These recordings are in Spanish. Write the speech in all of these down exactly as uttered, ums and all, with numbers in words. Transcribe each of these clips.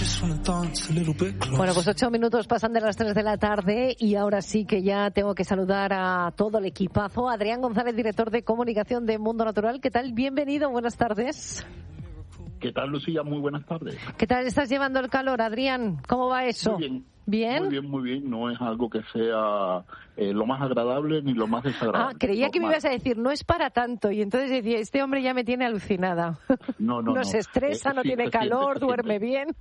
Bueno, pues ocho minutos pasan de las tres de la tarde y ahora sí que ya tengo que saludar a todo el equipazo. Adrián González, director de comunicación de Mundo Natural. ¿Qué tal? Bienvenido, buenas tardes. ¿Qué tal, Lucía? Muy buenas tardes. ¿Qué tal estás llevando el calor, Adrián? ¿Cómo va eso? Muy bien. ¿Bien? Muy bien, muy bien. No es algo que sea eh, lo más agradable ni lo más desagradable. Ah, creía no, que me ibas a decir, no es para tanto. Y entonces decía, este hombre ya me tiene alucinada. No, no, no. no. se estresa, eh, no sí, tiene se calor, siente, duerme se bien.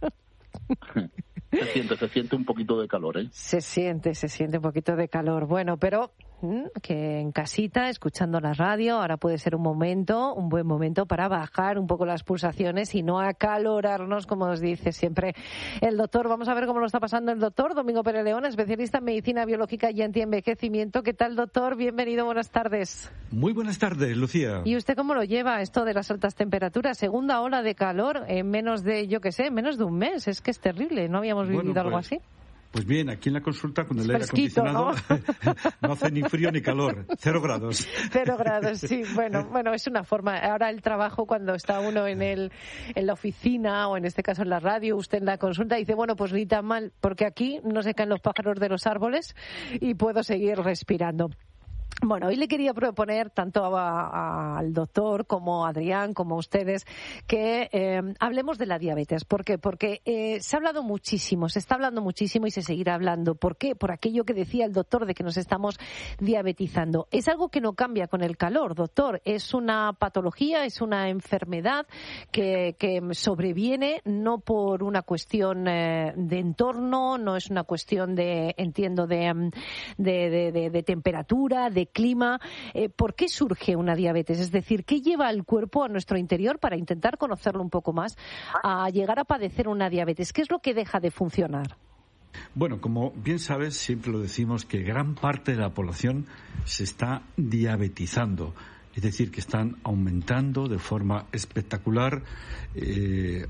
Se siente, se siente un poquito de calor, ¿eh? Se siente, se siente un poquito de calor. Bueno, pero que en casita, escuchando la radio, ahora puede ser un momento, un buen momento para bajar un poco las pulsaciones y no acalorarnos, como os dice siempre el doctor. Vamos a ver cómo lo está pasando el doctor Domingo Pérez León, especialista en medicina biológica y antienvejecimiento. ¿Qué tal, doctor? Bienvenido, buenas tardes. Muy buenas tardes, Lucía. ¿Y usted cómo lo lleva esto de las altas temperaturas? Segunda ola de calor en menos de, yo qué sé, menos de un mes. Es que es terrible, no habíamos vivido bueno, pues... algo así. Pues bien, aquí en la consulta con el es aire fresquito, acondicionado ¿no? no hace ni frío ni calor, cero grados. Cero grados, sí. Bueno, bueno, es una forma. Ahora el trabajo cuando está uno en el en la oficina o en este caso en la radio, usted en la consulta dice, bueno, pues ni tan mal, porque aquí no se caen los pájaros de los árboles y puedo seguir respirando. Bueno, hoy le quería proponer tanto a, a, al doctor como a Adrián, como a ustedes, que eh, hablemos de la diabetes. ¿Por qué? Porque eh, se ha hablado muchísimo, se está hablando muchísimo y se seguirá hablando. ¿Por qué? Por aquello que decía el doctor de que nos estamos diabetizando. Es algo que no cambia con el calor, doctor. Es una patología, es una enfermedad que, que sobreviene no por una cuestión eh, de entorno, no es una cuestión de, entiendo, de, de, de, de, de temperatura, de clima. Eh, ¿Por qué surge una diabetes? Es decir, ¿qué lleva al cuerpo, a nuestro interior, para intentar conocerlo un poco más, a llegar a padecer una diabetes? ¿Qué es lo que deja de funcionar? Bueno, como bien sabes, siempre lo decimos que gran parte de la población se está diabetizando. Es decir, que están aumentando de forma espectacular eh,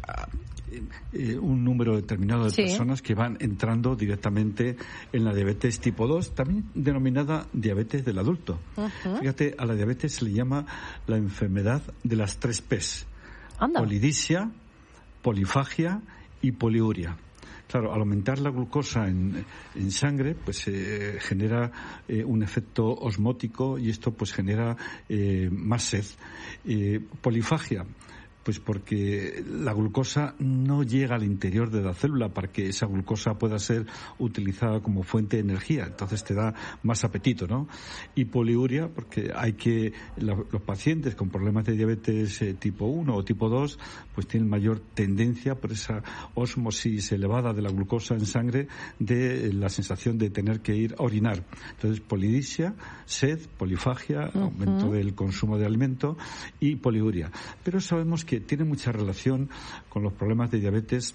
eh, un número determinado de sí. personas que van entrando directamente en la diabetes tipo dos, también denominada diabetes del adulto. Uh-huh. Fíjate, a la diabetes se le llama la enfermedad de las tres P's. Anda. Polidipsia, polifagia y poliuria. Claro, al aumentar la glucosa en, en sangre, pues eh, genera eh, un efecto osmótico y esto pues genera eh, más sed. Eh, polifagia, pues porque la glucosa no llega al interior de la célula para que esa glucosa pueda ser utilizada como fuente de energía, entonces te da más apetito, ¿no? Y poliuria, porque hay que la, los pacientes con problemas de diabetes eh, tipo uno o tipo dos, pues tienen mayor tendencia por esa ósmosis elevada de la glucosa en sangre de eh, la sensación de tener que ir a orinar. Entonces, polidipsia, sed, polifagia, uh-huh. aumento del consumo de alimento y poliuria. Pero sabemos que que tiene mucha relación con los problemas de diabetes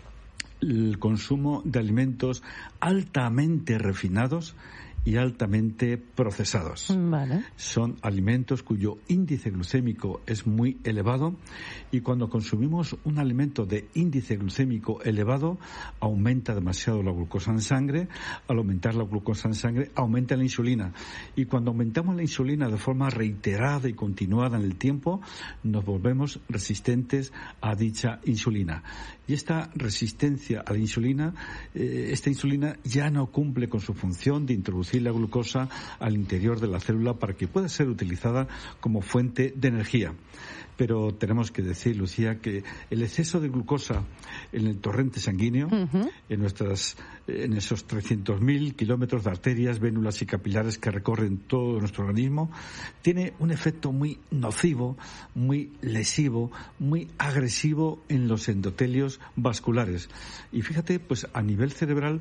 el consumo de alimentos altamente refinados y altamente procesados. Vale. Son alimentos cuyo índice glucémico es muy elevado y cuando consumimos un alimento de índice glucémico elevado aumenta demasiado la glucosa en sangre. Al aumentar la glucosa en sangre aumenta la insulina y cuando aumentamos la insulina de forma reiterada y continuada en el tiempo nos volvemos resistentes a dicha insulina y esta resistencia a la insulina eh, esta insulina ya no cumple con su función de introducir la glucosa al interior de la célula para que pueda ser utilizada como fuente de energía. Pero tenemos que decir, Lucía, que el exceso de glucosa en el torrente sanguíneo, uh-huh. en nuestras, en esos trescientos mil kilómetros de arterias, vénulas y capilares que recorren todo nuestro organismo, tiene un efecto muy nocivo, muy lesivo, muy agresivo en los endotelios vasculares. Y fíjate, pues a nivel cerebral,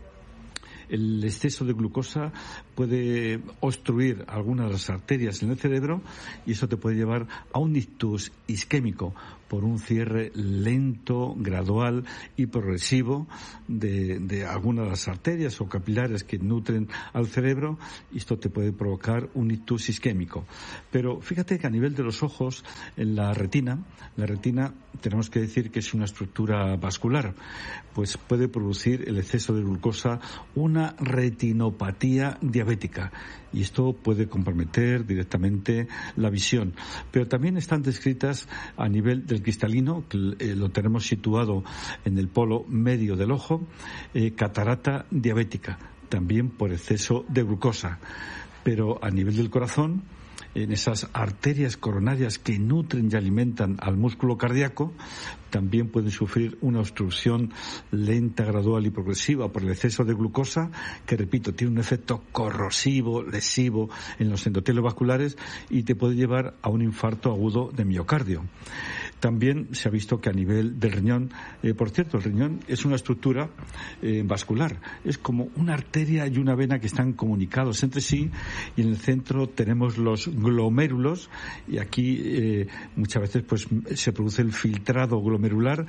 el exceso de glucosa puede obstruir algunas de las arterias en el cerebro y eso te puede llevar a un ictus isquémico por un cierre lento, gradual y progresivo de, de algunas de las arterias o capilares que nutren al cerebro y esto te puede provocar un ictus isquémico. Pero fíjate que a nivel de los ojos, en la retina, la retina tenemos que decir que es una estructura vascular, pues puede producir el exceso de glucosa una retinopatía diabética y esto puede comprometer directamente la visión. Pero también están descritas a nivel de papel cristalino, que eh, lo tenemos situado en el polo medio del ojo, eh, catarata diabética, también por exceso de glucosa. Pero a nivel del corazón, en esas arterias coronarias que nutren y alimentan al músculo cardíaco, también pueden sufrir una obstrucción lenta, gradual y progresiva por el exceso de glucosa, que, repito, tiene un efecto corrosivo, lesivo en los endotelios vasculares y te puede llevar a un infarto agudo de miocardio. También se ha visto que a nivel del riñón, eh, por cierto, el riñón es una estructura eh, vascular, es como una arteria y una vena que están comunicados entre sí, y en el centro tenemos los glomérulos, y aquí eh, muchas veces pues se produce el filtrado glomerular,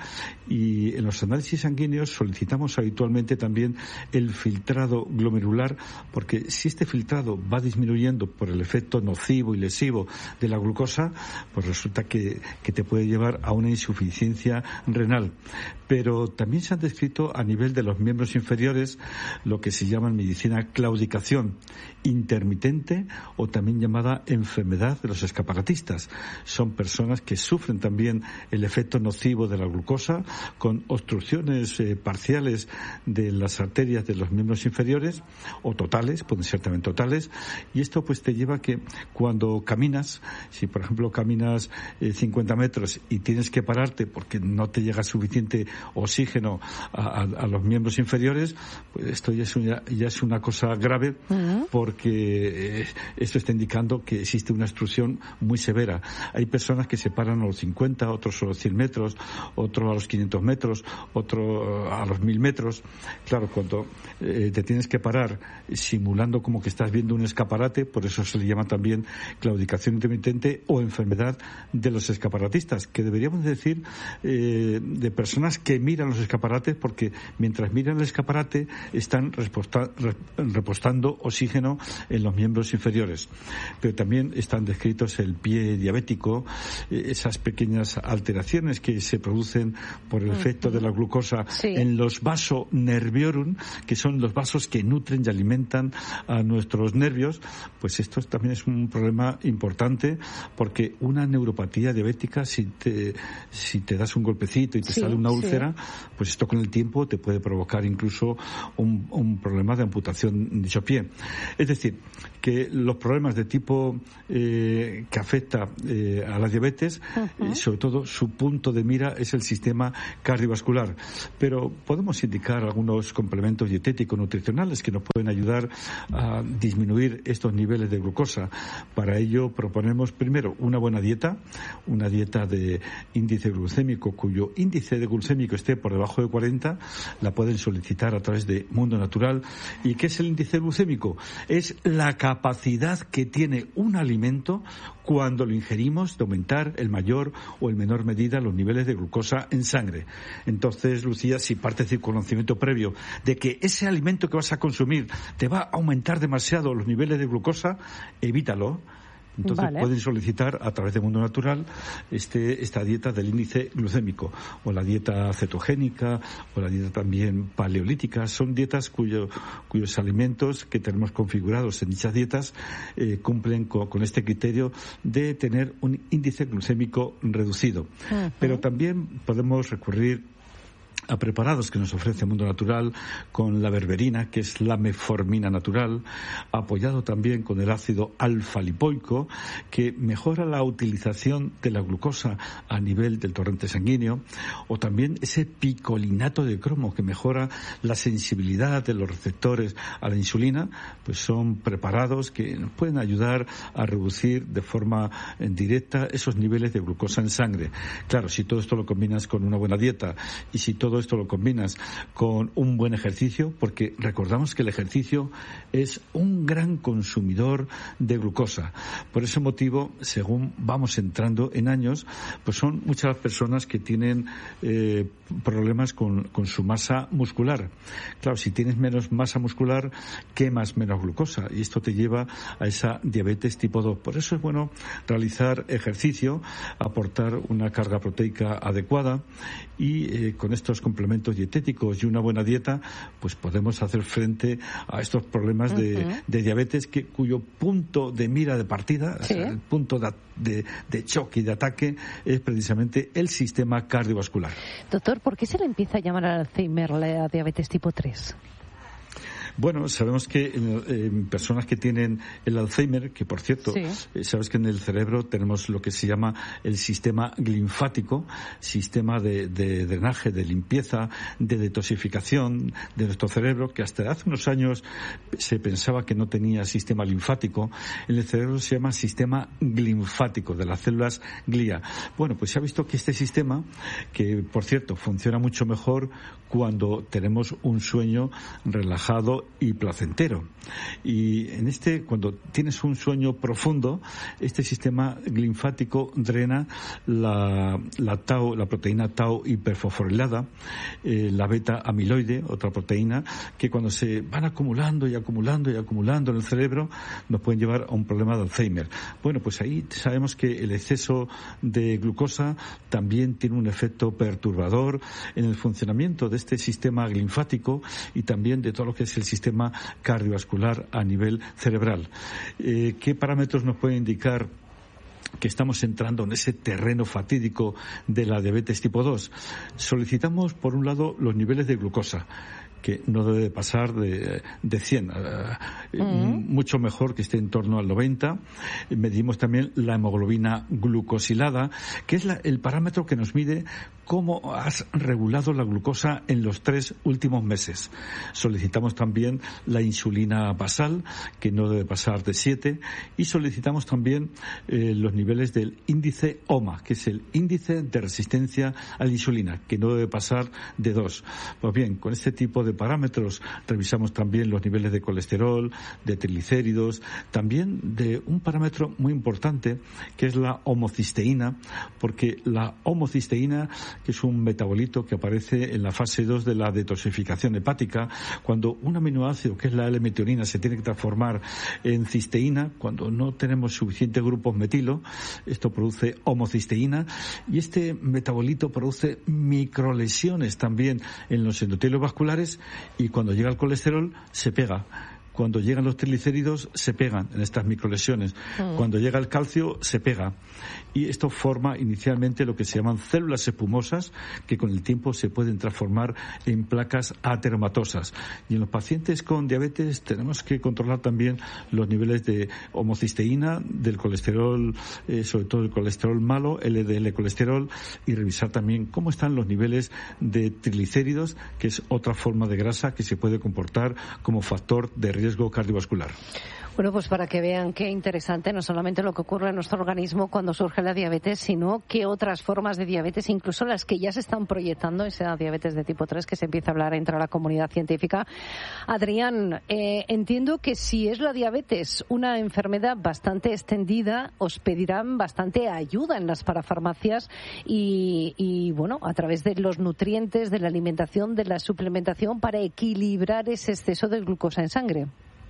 y en los análisis sanguíneos solicitamos habitualmente también el filtrado glomerular, porque si este filtrado va disminuyendo por el efecto nocivo y lesivo de la glucosa, pues resulta que, que te puede llevar a una insuficiencia renal. Pero también se han descrito a nivel de los miembros inferiores lo que se llama en medicina claudicación intermitente, o también llamada enfermedad de los escaparatistas. Son personas que sufren también el efecto nocivo de la glucosa, con obstrucciones eh, parciales de las arterias de los miembros inferiores, o totales, pueden ser también totales, y esto pues te lleva a que cuando caminas, si por ejemplo caminas eh, cincuenta metros y tienes que pararte porque no te llega suficiente oxígeno a, a, a los miembros inferiores, pues esto ya es una, ya es una cosa grave, uh-huh. porque eh, esto está indicando que existe una obstrucción muy severa. Hay personas que se paran a los cincuenta, otros a los cien metros, otros a los quinientos metros, otros a los mil metros. Claro, cuando eh, te tienes que parar simulando como que estás viendo un escaparate, por eso se le llama también claudicación intermitente o enfermedad de los escaparatistas, que deberíamos decir eh, de personas que miran los escaparates, porque mientras miran el escaparate están reposta, repostando oxígeno en los miembros inferiores. Pero también están descritos el pie diabético, eh, esas pequeñas alteraciones que se producen por el efecto de la glucosa sí. en los vasonerviorum, que son los vasos que nutren y alimentan a nuestros nervios. Pues esto también es un problema importante, porque una neuropatía diabética, si te, si te das un golpecito y te sí, sale una úlcera, sí. pues esto con el tiempo te puede provocar incluso un, un problema de amputación de dicho pie. Es decir, que los problemas de tipo eh, que afecta eh, a la diabetes, uh-huh. eh, sobre todo su punto de mira es el sistema cardiovascular. Pero podemos indicar algunos complementos dietéticos nutricionales que nos pueden ayudar a disminuir estos niveles de glucosa. Para ello proponemos primero una buena dieta, una dieta de índice glucémico cuyo índice de glucémico esté por debajo de cuarenta, la pueden solicitar a través de Mundo Natural. ¿Y qué es el índice glucémico? Es la capacidad que tiene un alimento cuando lo ingerimos de aumentar en mayor o en menor medida los niveles de glucosa en sangre. Entonces, Lucía, si partes del conocimiento previo de que ese alimento que vas a consumir te va a aumentar demasiado los niveles de glucosa, evítalo. Entonces vale. pueden solicitar a través de Mundo Natural este, esta dieta del índice glucémico, o la dieta cetogénica, o la dieta también paleolítica. Son dietas cuyo, cuyos alimentos que tenemos configurados en dichas dietas eh, cumplen con, con este criterio de tener un índice glucémico reducido. Uh-huh. Pero también podemos recurrir a preparados que nos ofrece Mundo Natural con la berberina, que es la metformina natural, apoyado también con el ácido alfa-lipoico, que mejora la utilización de la glucosa a nivel del torrente sanguíneo, o también ese picolinato de cromo, que mejora la sensibilidad de los receptores a la insulina. Pues son preparados que nos pueden ayudar a reducir de forma directa esos niveles de glucosa en sangre. Claro, si todo esto lo combinas con una buena dieta, y si todo esto lo combinas con un buen ejercicio, porque recordamos que el ejercicio es un gran consumidor de glucosa. Por ese motivo, según vamos entrando en años, pues son muchas las personas que tienen eh, problemas con, con su masa muscular. Claro, si tienes menos masa muscular, quemas menos glucosa, y esto te lleva a esa diabetes tipo dos. Por eso es bueno realizar ejercicio, aportar una carga proteica adecuada, y eh, con estos complementos dietéticos y una buena dieta, pues podemos hacer frente a estos problemas uh-huh. de, de diabetes que cuyo punto de mira de partida, ¿sí? o sea, el punto de, de, de choque y de ataque es precisamente el sistema cardiovascular. Doctor, ¿por qué se le empieza a llamar al Alzheimer la diabetes tipo tres? Bueno, sabemos que en, en personas que tienen el Alzheimer, que por cierto, sí. eh, sabes que en el cerebro tenemos lo que se llama el sistema linfático, sistema de, de drenaje, de limpieza, de detoxificación de nuestro cerebro, que hasta hace unos años se pensaba que no tenía sistema linfático. En el cerebro se llama sistema linfático, de las células glía. Bueno, pues se ha visto que este sistema, que por cierto funciona mucho mejor cuando tenemos un sueño relajado y placentero. Y en este, cuando tienes un sueño profundo, este sistema linfático drena la, la tau, la proteína tau hiperfosforilada, eh, la beta amiloide, otra proteína, que cuando se van acumulando y acumulando y acumulando en el cerebro, nos pueden llevar a un problema de Alzheimer. Bueno, pues ahí sabemos que el exceso de glucosa también tiene un efecto perturbador en el funcionamiento de este sistema linfático y también de todo lo que es el sistema cardiovascular a nivel cerebral. Eh, ¿Qué parámetros nos pueden indicar que estamos entrando en ese terreno fatídico de la diabetes tipo dos? Solicitamos, por un lado, los niveles de glucosa, que no debe pasar de, de cien, uh, uh-huh. mucho mejor que esté en torno al noventa. Medimos también la hemoglobina glucosilada, que es la, el parámetro que nos mide cómo has regulado la glucosa en los tres últimos meses. Solicitamos también la insulina basal, que no debe pasar de siete, y solicitamos también eh, los niveles del índice O M A, que es el índice de resistencia a la insulina, que no debe pasar de dos. Pues bien, con este tipo de parámetros revisamos también los niveles de colesterol, de triglicéridos, también de un parámetro muy importante que es la homocisteína, porque la homocisteína, que es un metabolito que aparece en la fase dos de la detoxificación hepática, cuando un aminoácido que es la L-metionina se tiene que transformar en cisteína, cuando no tenemos suficientes grupos metilo, esto produce homocisteína, y este metabolito produce microlesiones también en los endotelios vasculares, y cuando llega el colesterol se pega. Cuando llegan los triglicéridos se pegan en estas microlesiones. Mm. Cuando llega el calcio se pega. Y esto forma inicialmente lo que se llaman células espumosas, que con el tiempo se pueden transformar en placas ateromatosas. Y en los pacientes con diabetes tenemos que controlar también los niveles de homocisteína, del colesterol, eh, sobre todo el colesterol malo, L D L colesterol, y revisar también cómo están los niveles de triglicéridos, que es otra forma de grasa que se puede comportar como factor de riesgo cardiovascular. Bueno, pues para que vean qué interesante, no solamente lo que ocurre en nuestro organismo cuando surge la diabetes, sino que otras formas de diabetes, incluso las que ya se están proyectando, esa diabetes de tipo tres que se empieza a hablar entre la comunidad científica. Adrián, eh, entiendo que si es la diabetes una enfermedad bastante extendida, os pedirán bastante ayuda en las parafarmacias y, y, bueno, a través de los nutrientes, de la alimentación, de la suplementación para equilibrar ese exceso de glucosa en sangre.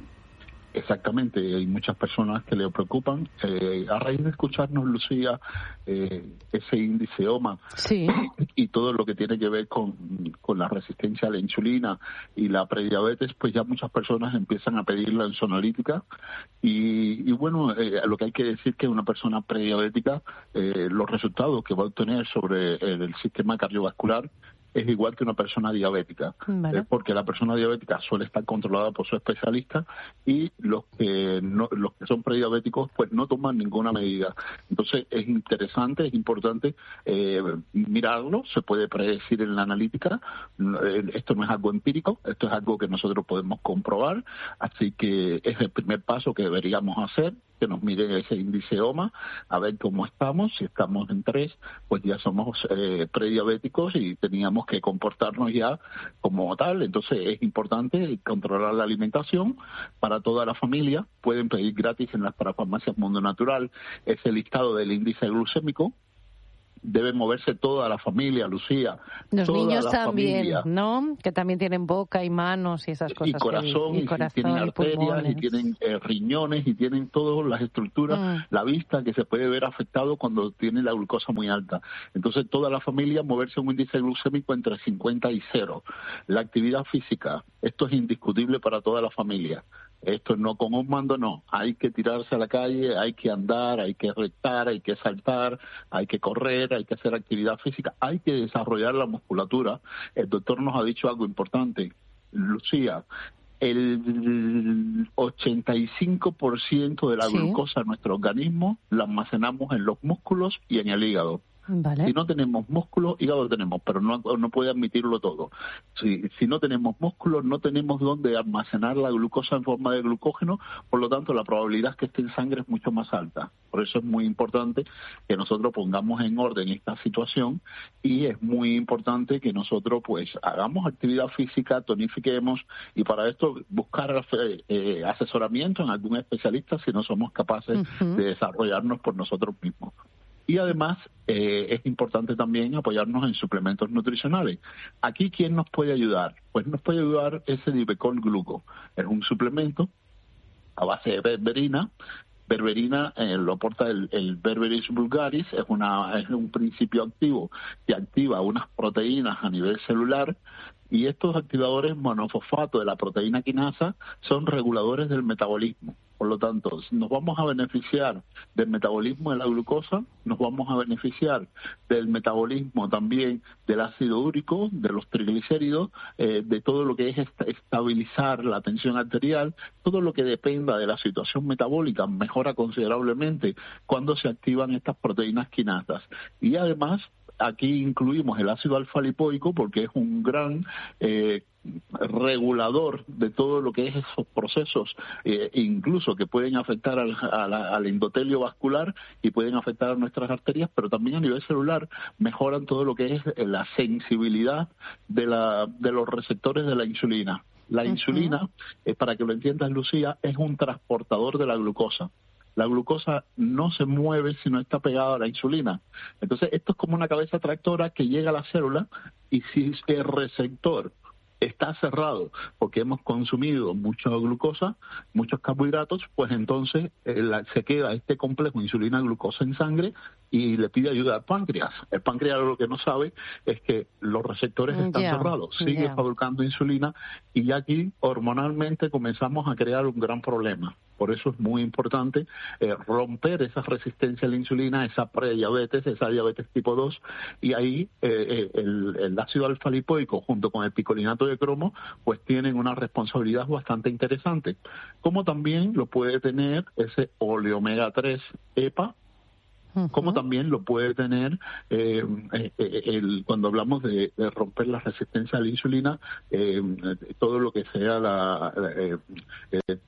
Exactamente, hay muchas personas que le preocupan. Eh, a raíz de escucharnos, Lucía, eh, ese índice O M A sí. y todo lo que tiene que ver con, con la resistencia a la insulina y la prediabetes, pues ya muchas personas empiezan a pedir la insulinolítica. Y, y bueno, eh, lo que hay que decir que una persona prediabética, eh, los resultados que va a obtener sobre el, el sistema cardiovascular es igual que una persona diabética, vale. eh, porque la persona diabética suele estar controlada por su especialista y los que no, los que son prediabéticos pues no toman ninguna medida. Entonces es interesante, es importante eh, mirarlo, se puede predecir en la analítica. Esto no es algo empírico, esto es algo que nosotros podemos comprobar, así que es el primer paso que deberíamos hacer, que nos mire ese índice O M A, a ver cómo estamos. Si estamos en tres, pues ya somos eh, prediabéticos y teníamos que comportarnos ya como tal. Entonces es importante controlar la alimentación para toda la familia. Pueden pedir gratis en las parafarmacias Mundo Natural ese listado del índice glucémico, debe moverse toda la familia, Lucía. Los toda niños la también, familia. ¿no? Que también tienen boca y manos y esas cosas. Y corazón, que, y, y, corazón, tienen y arterias, pulmones. y tienen eh, riñones, y tienen todas las estructuras, mm. la vista, que se puede ver afectado cuando tiene la glucosa muy alta. Entonces, toda la familia moverse un índice glucémico entre cincuenta y cero. La actividad física, esto es indiscutible para toda la familia. Esto no con un mando, no. Hay que tirarse a la calle, hay que andar, hay que rectar, hay que saltar, hay que correr, hay que hacer actividad física, hay que desarrollar la musculatura. El doctor nos ha dicho algo importante, Lucía. El ochenta y cinco por ciento de la sí. glucosa en nuestro organismo la almacenamos en los músculos y en el hígado. Vale. Si no tenemos músculo, hígado tenemos, pero no, no puede admitirlo todo. Si, si no tenemos músculo, no tenemos dónde almacenar la glucosa en forma de glucógeno, por lo tanto la probabilidad que esté en sangre es mucho más alta. Por eso es muy importante que nosotros pongamos en orden esta situación, y es muy importante que nosotros pues hagamos actividad física, tonifiquemos, y para esto buscar eh, asesoramiento en algún especialista si no somos capaces uh-huh. de desarrollarnos por nosotros mismos. Y además eh, es importante también apoyarnos en suplementos nutricionales. Aquí, ¿quién nos puede ayudar? Pues nos puede ayudar ese Divecol Gluco. Es un suplemento a base de berberina. Berberina eh, lo aporta el, el Berberis vulgaris, es, una, es un principio activo que activa unas proteínas a nivel celular, y estos activadores monofosfato de la proteína quinasa son reguladores del metabolismo. Por lo tanto, nos vamos a beneficiar del metabolismo de la glucosa, nos vamos a beneficiar del metabolismo también del ácido úrico, de los triglicéridos, eh, de todo lo que es est- estabilizar la tensión arterial, todo lo que dependa de la situación metabólica mejora considerablemente cuando se activan estas proteínas quinasas. Y además, aquí incluimos el ácido alfa-lipoico porque es un gran eh, regulador de todo lo que es esos procesos, eh, incluso que pueden afectar al, a la, al endotelio vascular y pueden afectar a nuestras arterias, pero también a nivel celular mejoran todo lo que es la sensibilidad de, la, de los receptores de la insulina. La uh-huh. insulina, eh, para que lo entiendas, Lucía, es un transportador de la glucosa. La glucosa no se mueve si no está pegada a la insulina. Entonces, esto es como una cabeza tractora que llega a la célula, y si el receptor está cerrado porque hemos consumido mucha glucosa, muchos carbohidratos, pues entonces eh, la, se queda este complejo insulina-glucosa en sangre y le pide ayuda al páncreas. El páncreas lo que no sabe es que los receptores están yeah, cerrados, sigue yeah. fabricando insulina, y ya aquí hormonalmente comenzamos a crear un gran problema. Por eso es muy importante eh, romper esa resistencia a la insulina, esa prediabetes, esa diabetes tipo dos, y ahí eh, el, el ácido alfa-lipoico junto con el picolinato de cromo pues tienen una responsabilidad bastante interesante. Como también lo puede tener ese oleomega tres EPA, uh-huh. como también lo puede tener eh, eh, el, cuando hablamos de, de romper la resistencia a la insulina, eh, todo lo que sea la... Eh, eh,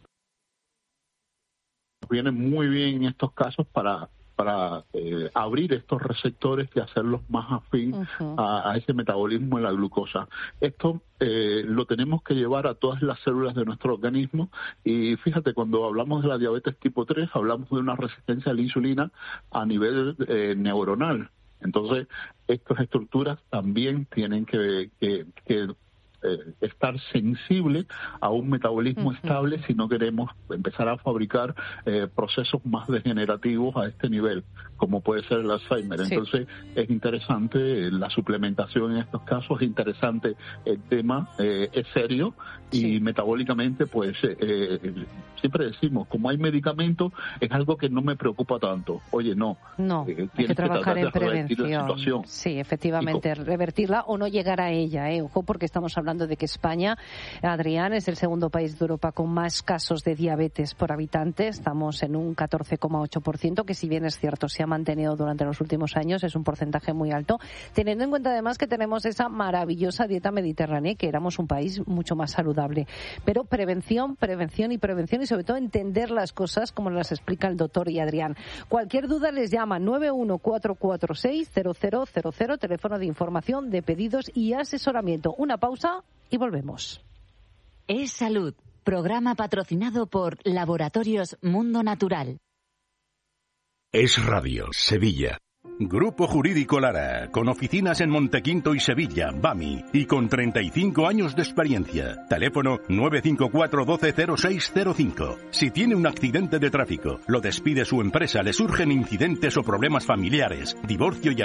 viene muy bien en estos casos para para eh, abrir estos receptores y hacerlos más afín uh-huh. a, a ese metabolismo de la glucosa. Esto eh, lo tenemos que llevar a todas las células de nuestro organismo, y fíjate, cuando hablamos de la diabetes tipo tres, hablamos de una resistencia a la insulina a nivel eh, neuronal. Entonces, estas estructuras también tienen que, que, que Eh, estar sensible a un metabolismo uh-huh. estable si no queremos empezar a fabricar eh, procesos más degenerativos a este nivel, como puede ser el Alzheimer. Sí. Entonces es interesante la suplementación en estos casos, es interesante el tema, eh, es serio, y sí. metabólicamente pues eh, siempre decimos, como hay medicamentos, es algo que no me preocupa tanto. Oye, no, no eh, hay que trabajar que en prevención. Sí, efectivamente, con... revertirla o no llegar a ella, eh, ojo, porque estamos hablando hablando de que España, Adrián, es el segundo país de Europa con más casos de diabetes por habitante. Estamos en un catorce coma ocho por ciento, que si bien es cierto se ha mantenido durante los últimos años, es un porcentaje muy alto, teniendo en cuenta además que tenemos esa maravillosa dieta mediterránea, que éramos un país mucho más saludable. Pero prevención, prevención y prevención, y sobre todo entender las cosas como las explica el doctor y Adrián. Cualquier duda les llama nueve uno cuatro cuatro seis cero cero cero cero, teléfono de información, de pedidos y asesoramiento. Una pausa y volvemos. Es Salud, programa patrocinado por Laboratorios Mundo Natural. Es Radio, Sevilla. Grupo Jurídico Lara, con oficinas en Montequinto y Sevilla, Bami, y con treinta y cinco años de experiencia. Teléfono nueve cinco cuatro uno dos cero seis cero cinco. Si tiene un accidente de tráfico, lo despide su empresa, le surgen incidentes o problemas familiares, divorcio y